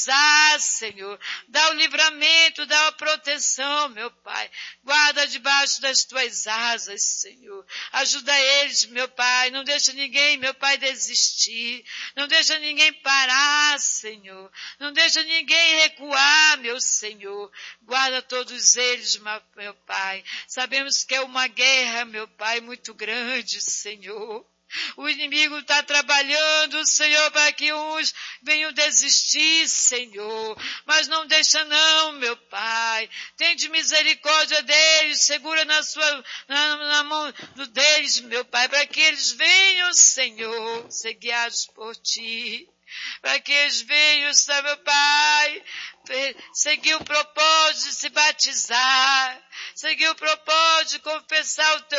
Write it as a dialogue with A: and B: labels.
A: Senhor, dá o livramento, dá a proteção, meu Pai, guarda debaixo das tuas asas, Senhor, ajuda eles, meu Pai, não deixa ninguém, meu Pai, desistir, não deixa ninguém parar, Senhor, não deixa ninguém recuar, meu Senhor, guarda todos eles, meu Pai, sabemos que é uma guerra, meu Pai, muito grande, Senhor. O inimigo está trabalhando, Senhor, para que uns venham desistir, Senhor. Mas não deixa não, meu Pai. Tende misericórdia deles, segura na mão deles, meu Pai, para que eles venham, Senhor, ser guiados por Ti. Para que eles venham, sabe, meu Pai, seguir o propósito de se batizar, seguir o propósito de confessar o Teu